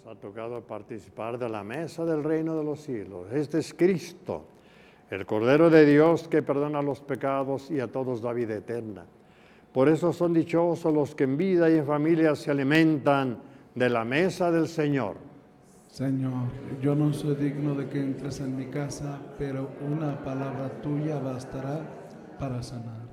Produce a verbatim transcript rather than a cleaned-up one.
Nos ha tocado participar de la mesa del reino de los cielos. Este es Cristo, el Cordero de Dios que perdona los pecados y a todos da vida eterna. Por eso son dichosos los que en vida y en familia se alimentan de la mesa del Señor. Señor, yo no soy digno de que entres en mi casa, pero una palabra tuya bastará para sanar.